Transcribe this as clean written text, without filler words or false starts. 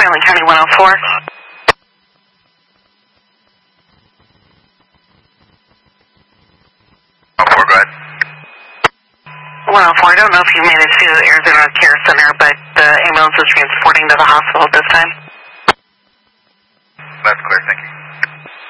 Sterling County 104. 104, go ahead. 104, I don't know if you made it to Arizona Care Center, but the ambulance is transporting to the hospital at this time. That's clear, thank you.